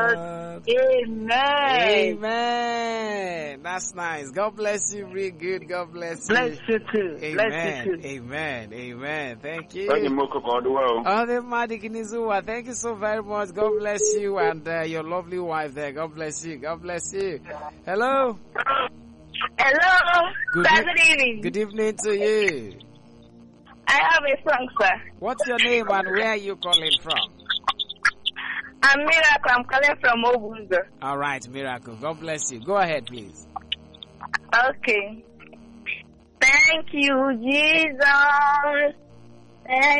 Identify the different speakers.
Speaker 1: Amen.
Speaker 2: Amen. That's nice. God bless you. Real good. God bless you.
Speaker 1: Bless you too.
Speaker 2: Amen.
Speaker 1: Bless you too.
Speaker 2: Amen. Amen. Thank you.
Speaker 3: Thank you,
Speaker 2: Thank you so very much. God bless you and your lovely wife there. God bless you. God bless you. Hello.
Speaker 4: Hello.
Speaker 2: Good
Speaker 4: evening.
Speaker 2: Good evening to you.
Speaker 4: I have a song, sir.
Speaker 2: What's your name and where are you calling from?
Speaker 4: I'm Miracle. I'm calling from Ogunzo.
Speaker 2: All right, Miracle. God bless you. Go ahead, please.
Speaker 4: Okay. Thank you, Jesus. Thank